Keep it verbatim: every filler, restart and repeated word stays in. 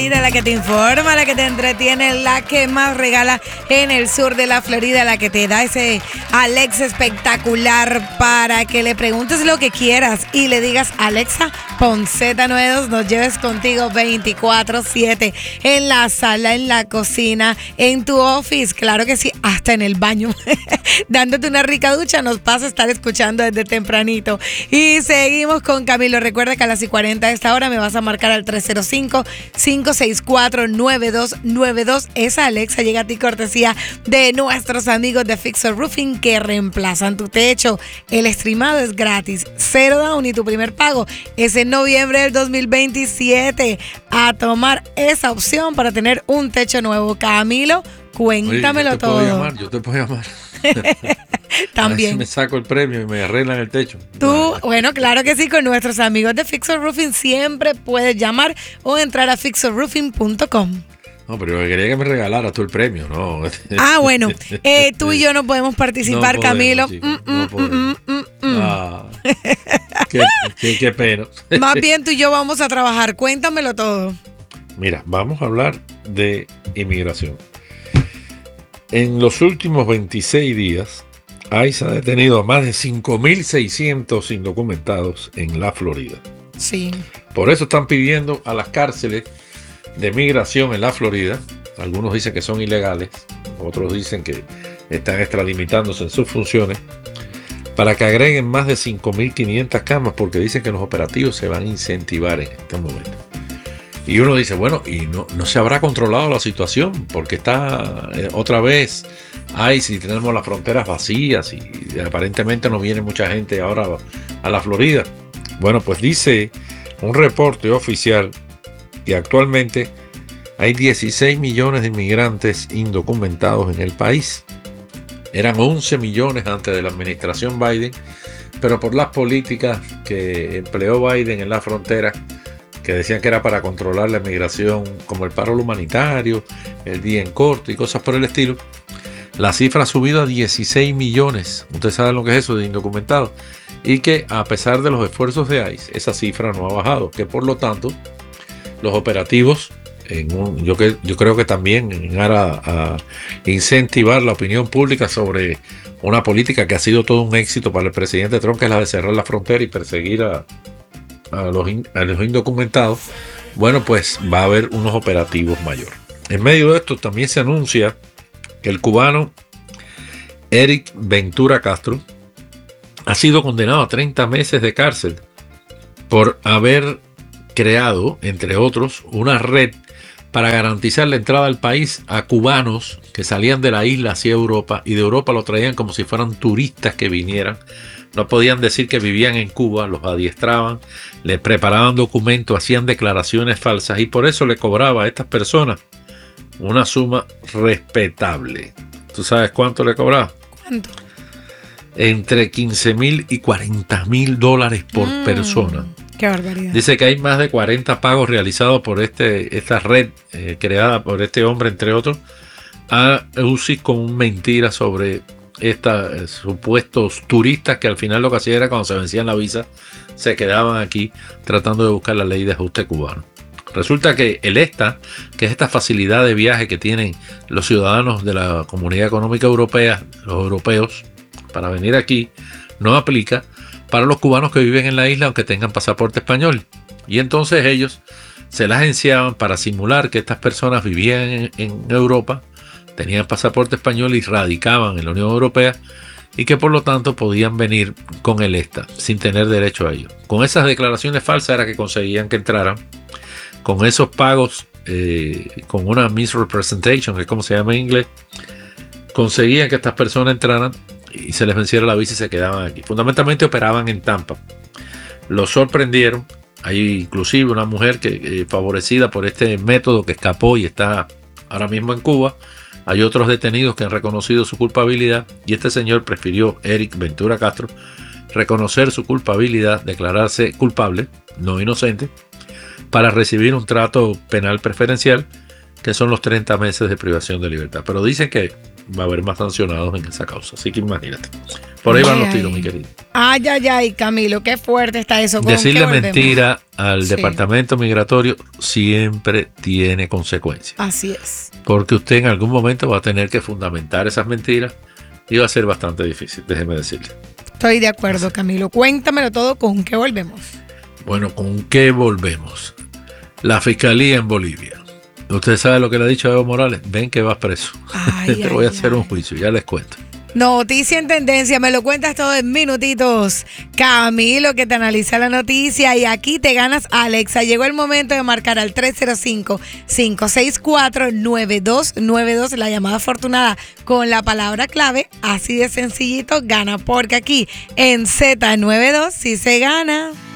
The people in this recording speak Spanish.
La que te informa, la que te entretiene, la que más regala en el sur de la Florida, la que te da ese Alexa espectacular para que le preguntes lo que quieras y le digas: Alexa, pon Z noventa y dos, nos lleves contigo veinticuatro siete en la sala, en la cocina, en tu office, claro que sí, hasta en el baño, dándote una rica ducha, nos pasa a estar escuchando desde tempranito. Y seguimos con Camilo. Recuerda que a las y cuarenta de esta hora me vas a marcar al tres cero cinco, cinco seis cuatro, nueve dos nueve dos. Esa Alexa llega a ti cortesía de nuestros amigos de Fixer Roofing, que reemplazan tu techo. El streamado es gratis, cero down, y tu primer pago es en noviembre del dos mil veintisiete. A tomar esa opción para tener un techo nuevo. Camilo, cuéntamelo. Oye, yo te todo. Puedo llamar, yo te puedo llamar. También. A ver si me saco el premio y me arreglan el techo. Tú, bueno, claro que sí, con nuestros amigos de Fixer Roofing siempre puedes llamar o entrar a fixer roofing punto com. No, pero yo quería que me regalaras tú el premio, ¿no? Ah, bueno, eh, tú y yo no podemos participar, no podemos, Camilo. Chico, mm, no mm, mm, mm, mm. Ah, qué, qué, qué pena. Más bien tú y yo vamos a trabajar, cuéntamelo todo. Mira, vamos a hablar de inmigración. En los últimos veintiséis días, ICE ha detenido a más de cinco mil seiscientos indocumentados en la Florida. Sí. Por eso están pidiendo a las cárceles de migración en la Florida, algunos dicen que son ilegales, otros dicen que están extralimitándose en sus funciones, para que agreguen más de cinco mil quinientas camas, porque dicen que los operativos se van a incentivar en este momento. Y uno dice, bueno, ¿y no, no se habrá controlado la situación? Porque está eh, otra vez ICE y tenemos las fronteras vacías y, y aparentemente no viene mucha gente ahora a, a la Florida. Bueno, pues dice un reporte oficial que actualmente hay dieciséis millones de inmigrantes indocumentados en el país. Eran once millones antes de la administración Biden, pero por las políticas que empleó Biden en la frontera, que decían que era para controlar la inmigración, como el paro humanitario, el día en corte y cosas por el estilo, la cifra ha subido a dieciséis millones. Ustedes saben lo que es eso de indocumentados. Y que a pesar de los esfuerzos de ICE, esa cifra no ha bajado. Que por lo tanto, los operativos, en un, yo, que, yo creo que también en aras a incentivar la opinión pública sobre una política que ha sido todo un éxito para el presidente Trump, que es la de cerrar la frontera y perseguir a A los, a los indocumentados, bueno, pues va a haber unos operativos mayores. En medio de esto también se anuncia que el cubano Eric Ventura Castro ha sido condenado a treinta meses de cárcel por haber creado, entre otros, una red para garantizar la entrada al país a cubanos que salían de la isla hacia Europa, y de Europa lo traían como si fueran turistas que vinieran. No podían decir que vivían en Cuba, los adiestraban, les preparaban documentos, hacían declaraciones falsas, y por eso le cobraba a estas personas una suma respetable. ¿Tú sabes cuánto le cobraba? ¿Cuánto? Entre quince mil y cuarenta mil dólares por mm, persona. Qué barbaridad. Dice que hay más de cuarenta pagos realizados por este, esta red eh, creada por este hombre, entre otros, a U C I con mentiras sobre estos eh, supuestos turistas que al final lo que hacían era, cuando se vencían la visa, se quedaban aquí tratando de buscar la ley de ajuste cubano. Resulta que el ESTA, que es esta facilidad de viaje que tienen los ciudadanos de la Comunidad Económica Europea, los europeos, para venir aquí, no aplica para los cubanos que viven en la isla aunque tengan pasaporte español. Y entonces ellos se las agenciaban para simular que estas personas vivían en, en Europa, tenían pasaporte español y radicaban en la Unión Europea, y que por lo tanto podían venir con el ESTA sin tener derecho a ello. Con esas declaraciones falsas era que conseguían que entraran. Con esos pagos, eh, con una misrepresentation, que es como se llama en inglés, conseguían que estas personas entraran y se les venciera la visa y se quedaban aquí. Fundamentalmente operaban en Tampa. Los sorprendieron. Hay inclusive una mujer que eh, favorecida por este método, que escapó y está ahora mismo en Cuba. Hay otros detenidos que han reconocido su culpabilidad, y este señor prefirió, Eric Ventura Castro, reconocer su culpabilidad, declararse culpable, no inocente, para recibir un trato penal preferencial que son los treinta meses de privación de libertad. Pero dicen que va a haber más sancionados en esa causa. Así que imagínate. Por ahí van los tiros, mi querido. Ay, ay, ay, Camilo, qué fuerte está eso. Decirle mentira al sí. Departamento Migratorio siempre tiene consecuencias. Así es. Porque usted en algún momento va a tener que fundamentar esas mentiras y va a ser bastante difícil, déjeme decirle. Estoy de acuerdo, Así. Camilo. Cuéntamelo todo, ¿con qué volvemos? Bueno, ¿con qué volvemos? La Fiscalía en Bolivia. Usted sabe lo que le ha dicho a Evo Morales. Ven que vas preso. Ay, Te ay, voy a hacer ay. un juicio, ya les cuento. Noticia en tendencia, me lo cuentas todo en minutitos. Camilo, que te analiza la noticia y aquí te ganas a Alexa. Llegó el momento de marcar al tres cero cinco, cinco seis cuatro, nueve dos nueve dos, la llamada afortunada con la palabra clave. Así de sencillito, gana, porque aquí en Z noventa y dos sí se gana.